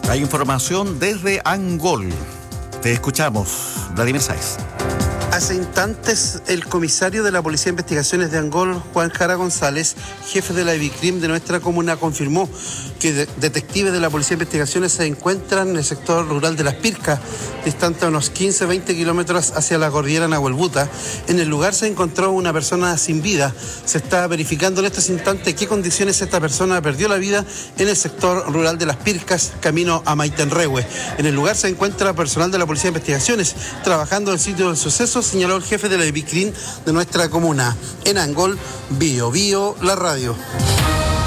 Hay información desde Angol. Te escuchamos, Vladimir Sáez. Hace instantes, el comisario de la Policía de Investigaciones de Angol, Juan Jara González, jefe de la IBICRIM de nuestra comuna, confirmó que detectives de la Policía de Investigaciones se encuentran en el sector rural de Las Pircas, distante a unos 15-20 kilómetros hacia la cordillera Nahuelbuta. En el lugar se encontró una persona sin vida. Se está verificando en estos instantes qué condiciones esta persona perdió la vida en el sector rural de Las Pircas, camino a Maitenrehue. En el lugar se encuentra personal de la Policía de Investigaciones trabajando en el sitio del suceso, señaló el jefe de la IBICRIM de nuestra comuna. En Angol, Bio Bio, la radio.